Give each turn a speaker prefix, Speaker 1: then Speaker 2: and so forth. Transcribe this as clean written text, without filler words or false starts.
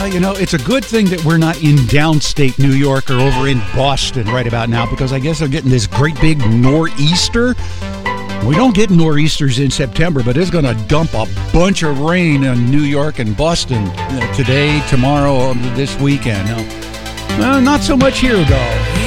Speaker 1: it's a good thing that we're not in downstate New York or over in Boston right about now, because I guess they're getting this great big nor'easter. We don't get nor'easters in September, but it's going to dump a bunch of rain in New York and Boston today, tomorrow, this weekend. Well, not so much here, though.